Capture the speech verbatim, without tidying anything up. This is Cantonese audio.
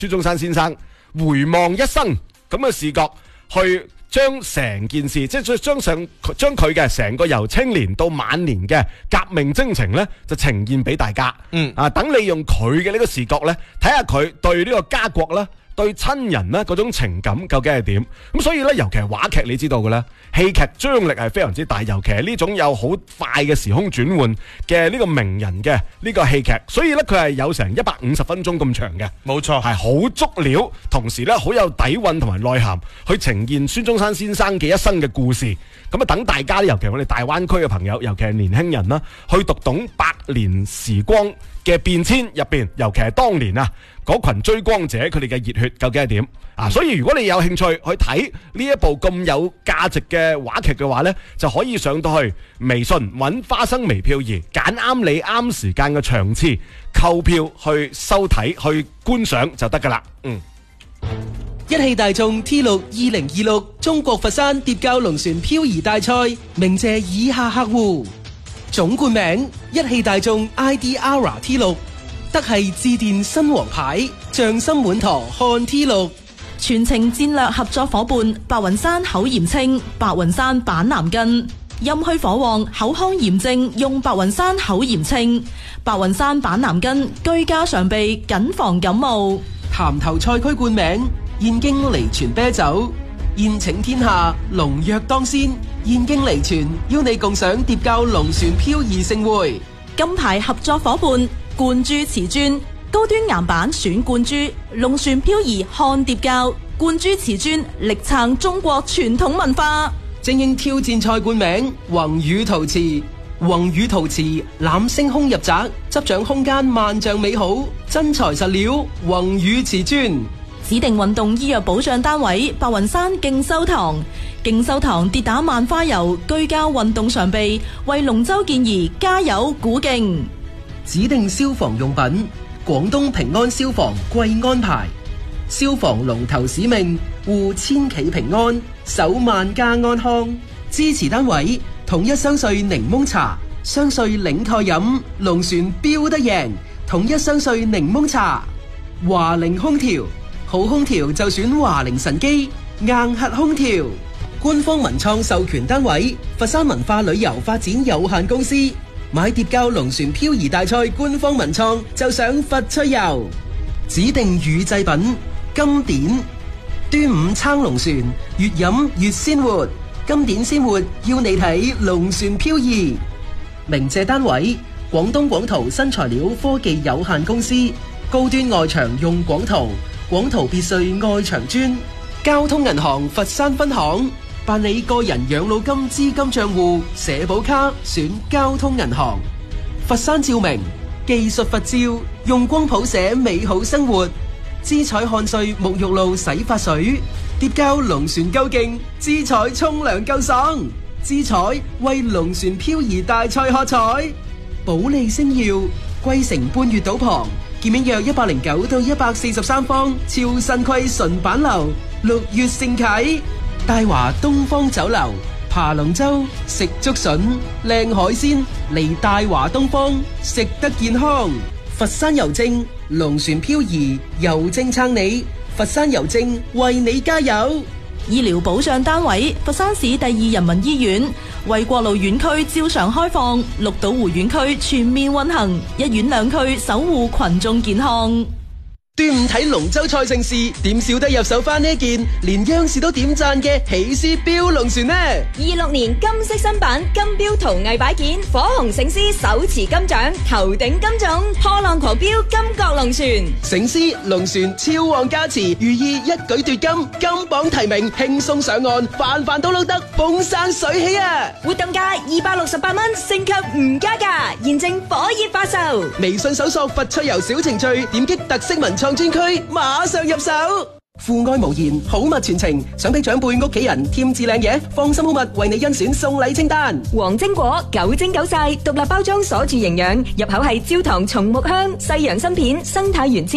孫中山先生回望一生咁嘅視角去。將成件事，即係將上將佢嘅成個由青年到晚年嘅革命征程呢，就呈現俾大家。嗯，啊，等你用佢嘅呢個視角呢，睇下佢對呢個家國啦，對親人呢嗰種情感究竟係點。咁所以呢，尤其係話劇，你知道嘅咧，戲劇張力係非常之大，尤其係呢種有好快嘅時空轉換嘅呢個名人嘅呢個戲劇，所以呢，佢係有成一百五十分鐘咁長嘅。冇錯，係好足料，同時呢，好有底蘊同埋內涵，去呈現孫中山先生嘅一生嘅故事。咁啊，等大家，尤其我哋大灣區嘅朋友，尤其係年輕人啦，去讀懂百年時光嘅變遷入邊，尤其係當年啊嗰群追光者佢哋嘅熱血究竟係點啊？所以如果你有興趣去睇呢一部咁有價值嘅話劇嘅話呢，就可以上到去微信揾花生微票兒，揀啱你啱時間嘅場次，購票去收睇去觀賞就得噶啦。嗯。 一汽大眾 T 六二零二六中國佛山疊滘龍船漂移大賽鳴謝以下客戶：總冠名一汽大眾 I D R T 六，德系致電新王牌，匠心滿堂看 T 六， 全程戰略合作伙伴白雲山口炎清、白雲山板藍根，陰虛火旺口腔炎症用白雲山口炎清，白雲山板藍根居家常備謹防感冒。 潭頭賽區冠名燕京離泉啤酒，宴請天下龍躍當先，燕京離泉邀你共賞疊滘龍船漂移盛會。 金牌合作伙伴冠珠瓷磚，高端岩板選冠珠，龍船漂移看疊滘，冠珠瓷磚力撐中國傳統文化。 精英挑戰賽冠名宏宇陶瓷，宏宇陶瓷攬星空入宅，執掌空間萬丈美好，真材實料宏宇瓷磚。 指定運動醫藥保障單位白雲山勁修堂，勁修堂跌打萬花油居家運動常備，為龍舟健兒加油鼓勁。 指定消防用品廣東平安消防貴安牌，消防龍頭使命護千企平安，守萬家安康。支持單位統一雙穗檸檬茶，雙穗領蓋飲，龍船飆得贏。統一雙穗檸檬茶。華菱空調，好空調就選華菱神機硬核空調。官方文創授權單位佛山文化旅遊發展有限公司。買疊滘龍船漂移大賽官方文創就上佛趣遊。指定乳製品金典，端午撐龍船，越飲越鮮活。金典鮮活要你睇龍船漂移。鳴謝單位廣東廣圖新材料科技有限公司。高端外牆用廣圖，廣圖別墅外牆磚。交通銀行佛山分行，辦理個人養老金資金賬戶社保卡選交通銀行。佛山照明技術佛照，用光譜寫美好生活。姿彩漢萃沐浴露洗髮水，疊滘龍船夠勁，姿彩沖涼夠爽。姿彩為龍船漂移大賽喝彩。保利星耀桂城半月島旁，建面約一百零九到一百四十三方，超新規純板樓，六月盛啟。大華東方酒樓，爬龍舟食竹筍，靚海鮮嚟大華東方，食得健康。佛山郵政龍船漂移，郵政撐你，佛山郵政為你加油。 醫療保障單位佛山市第二人民醫院，衛國路院區照常開放，綠島湖院區全面運行，一院兩區守護群眾健康。 端午睇龍舟賽盛事，點少得入手翻呢件連央視都點讚嘅喜事標龍船呢？ 二六年金色新版金標陶藝擺件，火紅醒獅手持金獎，頭頂金種，破浪狂飆金角龍船。 醒獅龍船超旺加持，寓意一舉奪金，金榜題名，輕鬆上岸，飯飯都撈得，風生水起啊！ 活動價二百六十八蚊，升級唔加價，現正火熱發售。 微信搜索佛趣遊小程序，點擊特色文創專區，馬上入手。父愛無言，好物傳情，想俾長輩屋企人添置靚嘢，放心好物為你甄選送禮清單。 黃精果九蒸九晒，獨立包裝鎖住營養，入口係焦糖松木香，西洋參片，生態原